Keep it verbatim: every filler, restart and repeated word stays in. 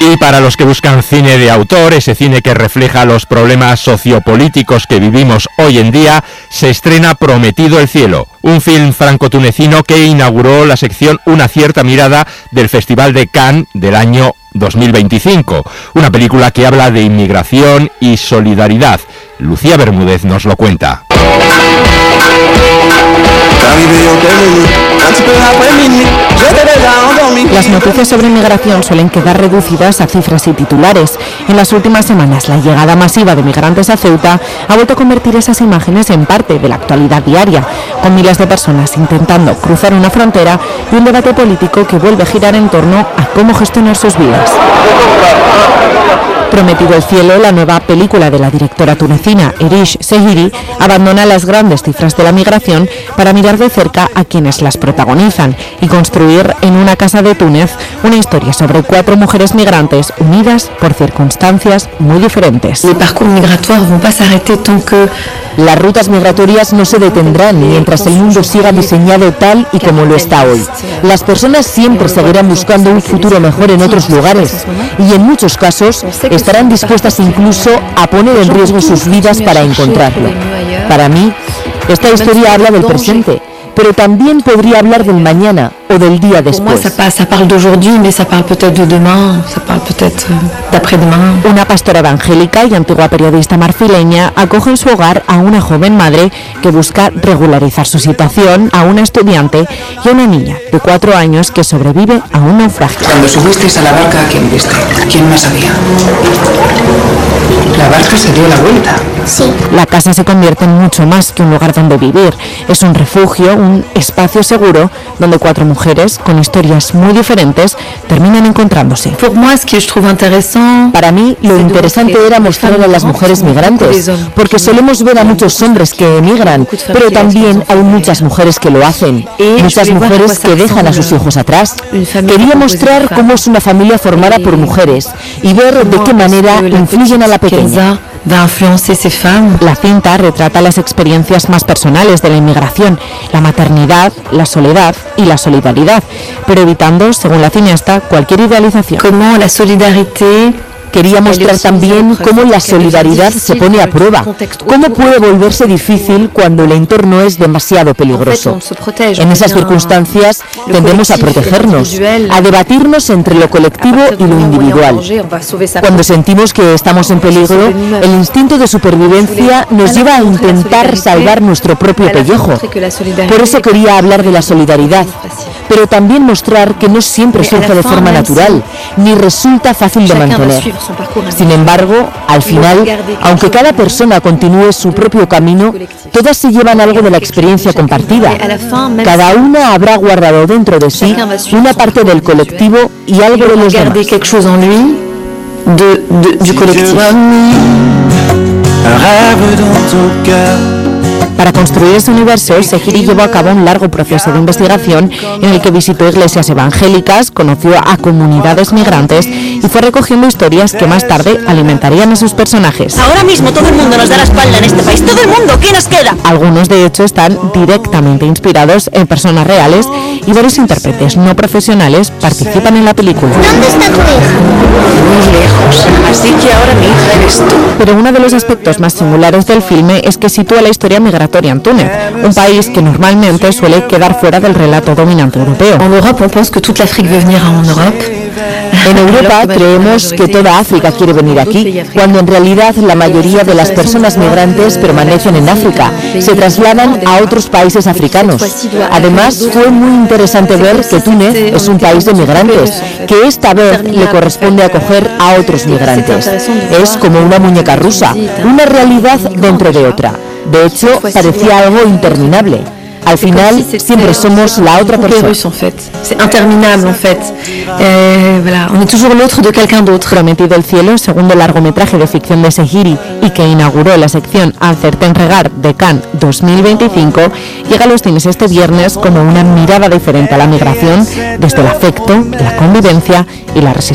Y para los que buscan cine de autor, ese cine que refleja los problemas sociopolíticos que vivimos hoy en día, se estrena Prometido el cielo, un film franco-tunecino que inauguró la sección Una cierta mirada del Festival de Cannes del año dos mil veinticinco, una película que habla de inmigración y solidaridad. Lucía Bermúdez nos lo cuenta. Las noticias sobre inmigración suelen quedar reducidas a cifras y titulares. En las últimas semanas, la llegada masiva de migrantes a Ceuta ha vuelto a convertir esas imágenes en parte de la actualidad diaria, con miles de personas intentando cruzar una frontera y un debate político que vuelve a girar en torno a cómo gestionar sus vidas. Prometido el cielo, la nueva película de la directora tunecina Erish Sehiri, abandona las grandes cifras de la migración para mirar de cerca a quienes las protagonizan y construir en una casa de Túnez una historia sobre cuatro mujeres migrantes unidas por circunstancias muy diferentes. Las rutas migratorias no se detendrán mientras el mundo siga diseñado tal y como lo está hoy. Las personas siempre seguirán buscando un futuro mejor en otros lugares y en muchos casos estarán dispuestas incluso a poner en riesgo sus vidas para encontrarlo. Para mí, esta historia habla del presente, pero también podría hablar del mañana o del día después. Una pastora evangélica y antigua periodista marfileña acoge en su hogar a una joven madre que busca regularizar su situación, a una estudiante y a una niña de cuatro años que sobrevive a un naufragio. Cuando subisteis a la barca, ¿a quién viste? ¿Quién más había? La barca se dio la vuelta. Sí. La casa se convierte en mucho más que un lugar donde vivir. Es un refugio, un espacio seguro donde cuatro mujeres con historias muy diferentes terminan encontrándose. Para mí, lo interesante era mostrar a las mujeres migrantes, porque solemos ver a muchos hombres que emigran, pero también hay muchas mujeres que lo hacen, muchas mujeres que dejan a sus hijos atrás. Quería mostrar cómo es una familia formada por mujeres y ver de qué manera influyen a la pequeña. La cinta retrata las experiencias más personales de la inmigración, la maternidad, la soledad y la solidaridad, pero evitando, según la cineasta, cualquier idealización. Cómo la solidaridad Quería mostrar también cómo la solidaridad se pone a prueba, cómo puede volverse difícil cuando el entorno es demasiado peligroso. En esas circunstancias tendemos a protegernos, a debatirnos entre lo colectivo y lo individual. Cuando sentimos que estamos en peligro, el instinto de supervivencia nos lleva a intentar salvar nuestro propio pellejo. Por eso quería hablar de la solidaridad, pero también mostrar que no siempre surge de forma natural, ni resulta fácil de mantener. Sin embargo, al final, aunque cada persona continúe su propio camino, todas se llevan algo de la experiencia compartida. Cada una habrá guardado dentro de sí una parte del colectivo y algo de los demás. Para construir ese universo, Sehiri llevó a cabo un largo proceso de investigación en el que visitó iglesias evangélicas, conoció a comunidades migrantes y fue recogiendo historias que más tarde alimentarían a sus personajes. Ahora mismo todo el mundo nos da la espalda en este país. ¡Todo el mundo! ¿Qué nos queda? Algunos, de hecho, están directamente inspirados en personas reales y varios intérpretes no profesionales participan en la película. ¿Dónde está tu hija? Muy lejos, así que ahora mi hija eres tú. Pero uno de los aspectos más singulares del filme es que sitúa la historia migratoria en Túnez, un país que normalmente suele quedar fuera del relato dominante europeo. En Europa, on pense que toute l'Afrique veut venir en Europe. En Europa creemos que toda África quiere venir aquí, cuando en realidad la mayoría de las personas migrantes permanecen en África, se trasladan a otros países africanos. Además, fue muy interesante ver que Túnez es un país de migrantes, que esta vez le corresponde acoger a otros migrantes. Es como una muñeca rusa, una realidad dentro de otra. De hecho, parecía algo interminable. Al final, siempre somos la otra persona. C'est interminable, en fait. Eh, voilà, on est toujours l'autre de quelqu'un d'autre. Prometido el cielo, segundo largometraje de ficción de Sehiri y que inauguró la sección Acerten Regar de Cannes dos mil veinticinco, llega a los cines este viernes como una mirada diferente a la migración desde el afecto, la convivencia y la resistencia.